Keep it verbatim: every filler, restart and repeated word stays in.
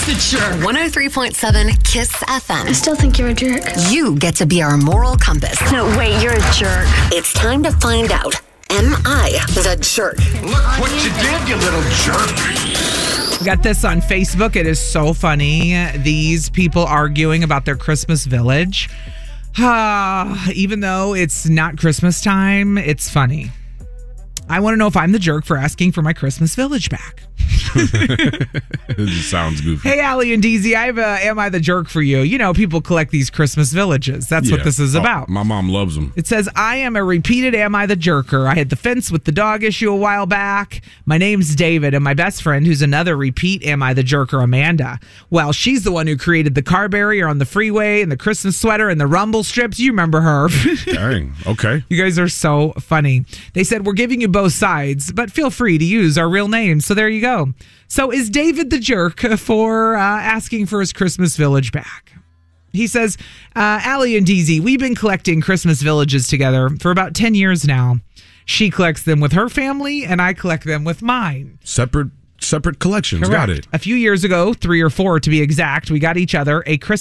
The Jerk. one oh three point seven Kiss F M. I still think you're a jerk. You get to be our moral compass. No, wait, you're a jerk. It's time to find out. Am I the jerk? Look what you did, you little jerk. We got this on Facebook. It is so funny. These people arguing about their Christmas village. Ah, even though it's not Christmas time, it's funny. I want to know if I'm the jerk for asking for my Christmas village back. This sounds goofy. Hey, Allie and D Z, I have a Am I the Jerk for you? You know, people collect these Christmas villages. That's Yeah. what this is Oh, about. my mom loves them. It says, I am a repeated Am I the Jerker. I had the fence with the dog issue a while back. My name's David, and my best friend, who's another repeat Am I the Jerker, Amanda. Well, she's the one who created the car barrier on the freeway and the Christmas sweater and the rumble strips. You remember her. Dang. Okay. You guys are so funny. They said, we're giving you both sides, but feel free to use our real names. So there you go. So is David the jerk for uh, asking for his Christmas village back? He says, uh, Allie and D Z, we've been collecting Christmas villages together for about ten years now. She collects them with her family, and I collect them with mine. Separate separate collections. Correct. Got it. A few years ago, three or four to be exact, we got each other a Christmas